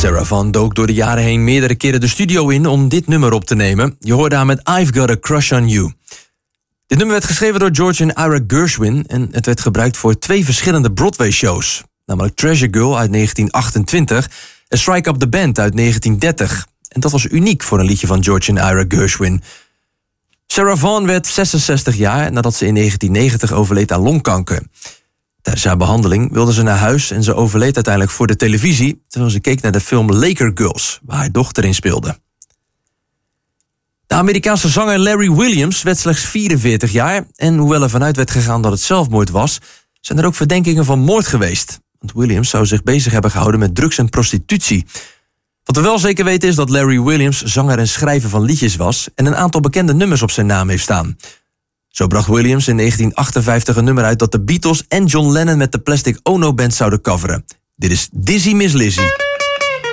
Sarah Vaughan dook door de jaren heen meerdere keren de studio in om dit nummer op te nemen. Je hoorde haar met I've Got a Crush on You. Dit nummer werd geschreven door George en Ira Gershwin en het werd gebruikt voor 2 verschillende Broadway-shows. Namelijk Treasure Girl uit 1928 en Strike Up the Band uit 1930. En dat was uniek voor een liedje van George en Ira Gershwin. Sarah Vaughan werd 66 jaar nadat ze in 1990 overleed aan longkanker. Tijdens haar behandeling wilde ze naar huis en ze overleed uiteindelijk voor de televisie, terwijl ze keek naar de film Laker Girls, waar haar dochter in speelde. De Amerikaanse zanger Larry Williams werd slechts 44 jaar en hoewel er vanuit werd gegaan dat het zelfmoord was, zijn er ook verdenkingen van moord geweest. Want Williams zou zich bezig hebben gehouden met drugs en prostitutie. Wat we wel zeker weten is dat Larry Williams zanger en schrijver van liedjes was en een aantal bekende nummers op zijn naam heeft staan. Zo bracht Williams in 1958 een nummer uit dat de Beatles en John Lennon met de Plastic Ono Band zouden coveren. Dit is Dizzy Miss Lizzy.